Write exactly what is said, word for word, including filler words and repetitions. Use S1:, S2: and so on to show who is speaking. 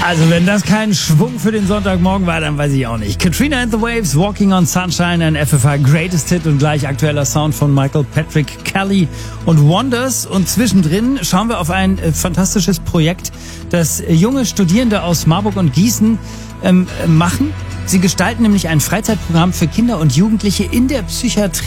S1: Also wenn das kein Schwung für den Sonntagmorgen war, dann weiß ich auch nicht. Katrina and the Waves, Walking on Sunshine, ein F F H Greatest Hit und gleich aktueller Sound von Michael Patrick Kelly und Wonders. Und zwischendrin schauen wir auf ein äh, fantastisches Projekt, das äh, junge Studierende aus Marburg und Gießen ähm, machen. Sie gestalten nämlich ein Freizeitprogramm für Kinder und Jugendliche in der Psychiatrie.